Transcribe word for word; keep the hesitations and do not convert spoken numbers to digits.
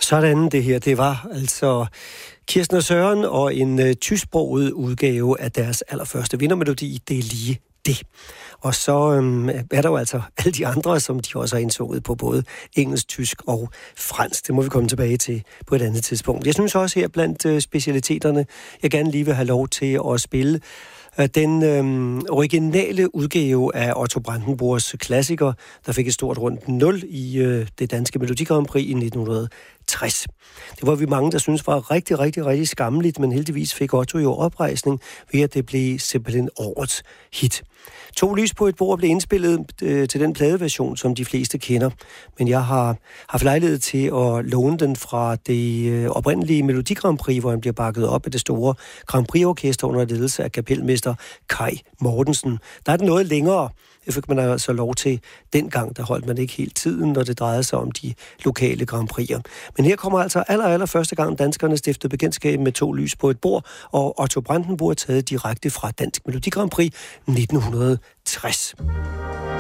Sådan det her, det var altså Kirsten og Søren og en uh, tysksproget udgave af deres allerførste vindermelodi, Det er lige det. Og så øhm, er der jo altså alle de andre, som de også har indsunget på både engelsk, tysk og fransk. Det må vi komme tilbage til på et andet tidspunkt. Jeg synes også her blandt uh, specialiteterne, jeg gerne lige vil have lov til at spille den øhm, originale udgave af Otto Brandenburgs klassiker, der fik et stort rundt nul i øh, det danske Melodi Grand Prix i nitten tres. Det var vi mange, der synes var rigtig, rigtig, rigtig skammeligt, men heldigvis fik Otto jo oprejsning ved, at det blev simpelthen årets hit. To lys på et bord blev indspillet øh, til den pladeversion, som de fleste kender, men jeg har haft lejlighed til at låne den fra det øh, oprindelige Melodi Grand Prix, hvor han bliver bakket op af det store Grand Prix-orkester under ledelse af kapelmester Kai Mortensen. Der er den noget længere. Det fik man altså lov til dengang, der holdt man ikke helt tiden, når det drejede sig om de lokale Grand Prix'er. Men her kommer altså aller, aller første gang danskerne stiftede bekendtskab med To lys på et bord, og Otto Brandenburg taget direkte fra Dansk Melodi Grand Prix nitten tres.